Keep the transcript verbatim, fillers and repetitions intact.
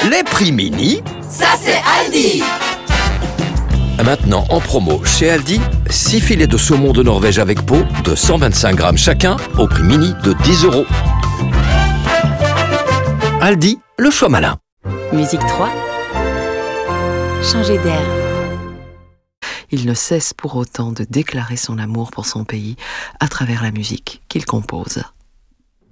Les prix mini, ça c'est Aldi. Maintenant en promo chez Aldi, six filets de saumon de Norvège avec peau de cent vingt-cinq grammes chacun au prix mini de dix euros. Aldi, le choix malin. Musique trois. Changer d'air. Il ne cesse pour autant de déclarer son amour pour son pays à travers la musique qu'il compose.